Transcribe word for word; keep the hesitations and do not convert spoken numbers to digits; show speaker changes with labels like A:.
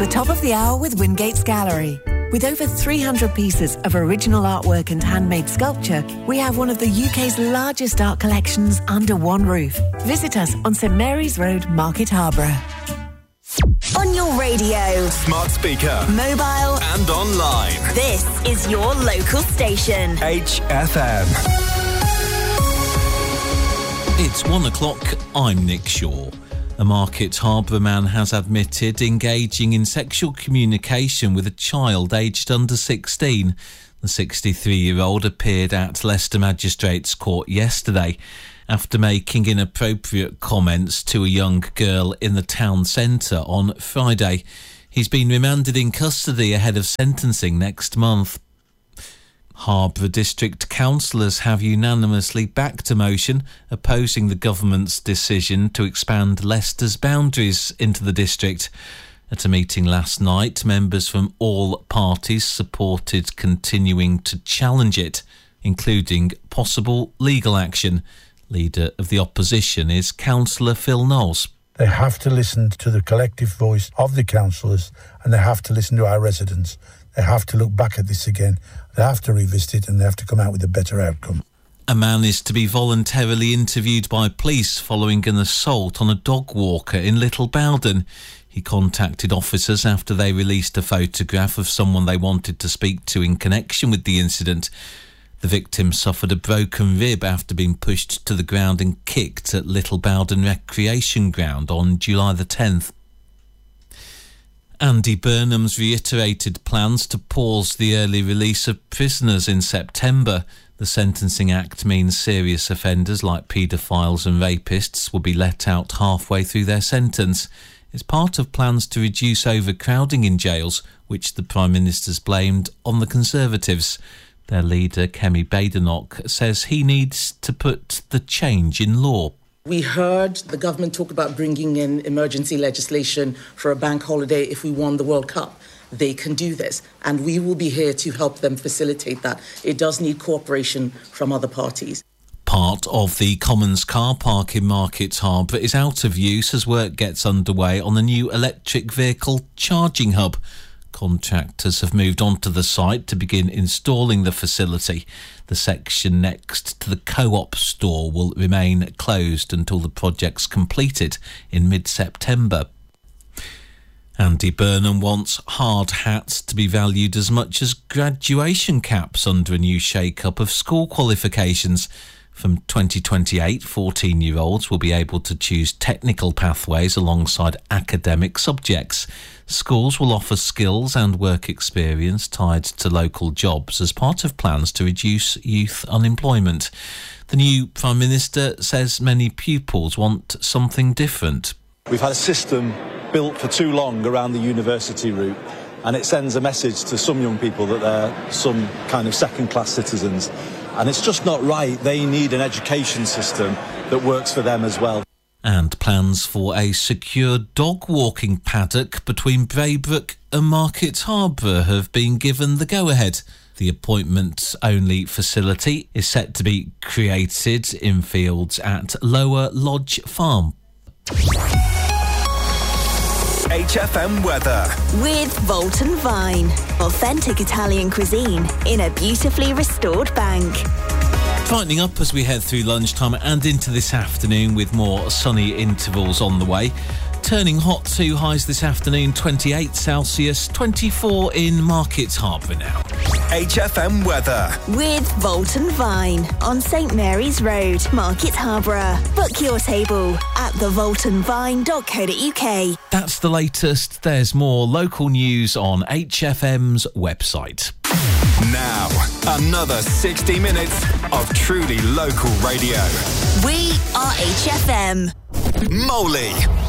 A: the top of the hour with Wingate's Gallery. With over three hundred pieces of original artwork and handmade sculpture, we have one of the U K's largest art collections under one roof. Visit us on St Mary's Road, Market Harborough.
B: On your radio,
C: smart speaker,
B: mobile
C: and online.
B: This is your local station.
C: H F M.
D: It's one o'clock. I'm Nick Shaw. A Market Harborough man has admitted engaging in sexual communication with a child aged under sixteen. The sixty-three-year-old appeared at Leicester Magistrates Court yesterday after making inappropriate comments to a young girl in the town centre on Friday. He's been remanded in custody ahead of sentencing next month. Harborough District councillors have unanimously backed a motion opposing the government's decision to expand Leicester's boundaries into the district. At a meeting last night, members from all parties supported continuing to challenge it, including possible legal action. Leader of the opposition is Councillor Phil Knowles.
E: They have to listen to the collective voice of the councillors, and they have to listen to our residents. They have to look back at this again. They have to revisit it, and they have to come out with a better outcome.
D: A man is to be voluntarily interviewed by police following an assault on a dog walker in Little Bowden. He contacted officers after they released a photograph of someone they wanted to speak to in connection with the incident. The victim suffered a broken rib after being pushed to the ground and kicked at Little Bowden Recreation Ground on July the tenth. Andy Burnham's reiterated plans to pause the early release of prisoners in September. The Sentencing Act means serious offenders like paedophiles and rapists will be let out halfway through their sentence. It's part of plans to reduce overcrowding in jails, which the Prime Minister's blamed on the Conservatives. Their leader, Kemi Badenoch, says he needs to put the change in law.
F: We heard the government talk about bringing in emergency legislation for a bank holiday if we won the World Cup. They can do this, and we will be here to help them facilitate that. It does need cooperation from other parties.
D: Part of the Commons car park in Market Harborough is out of use as work gets underway on the new electric vehicle charging hub. Contractors have moved onto the site to begin installing the facility. The section next to the Co-op store will remain closed until the project's completed in mid-September. Andy Burnham wants hard hats to be valued as much as graduation caps under a new shake-up of school qualifications. From twenty twenty-eight, fourteen-year-olds will be able to choose technical pathways alongside academic subjects. Schools will offer skills and work experience tied to local jobs as part of plans to reduce youth unemployment. The new Prime Minister says many pupils want something different.
G: We've had a system built for too long around the university route, and it sends a message to some young people that they're some kind of second-class citizens. And it's just not right. They need an education system that works for them as well.
D: And plans for a secure dog walking paddock between Braybrook and Market Harborough have been given the go-ahead. The appointment-only facility is set to be created in fields at Lower Lodge Farm.
C: H F M weather.
B: With Volton Vine. Authentic Italian cuisine in a beautifully restored bank.
D: Brightening up as we head through lunchtime and into this afternoon with more sunny intervals on the way. Turning hot to highs this afternoon, twenty-eight Celsius, twenty-four in Market Harborough now.
C: H F M weather.
B: With Volton Vine on St Mary's Road, Market Harborough. Book your table at the volton vine dot co dot uk.
D: That's the latest. There's more local news on H F M's website.
C: Now, another sixty minutes of truly local radio.
B: We are H F M.
C: Moley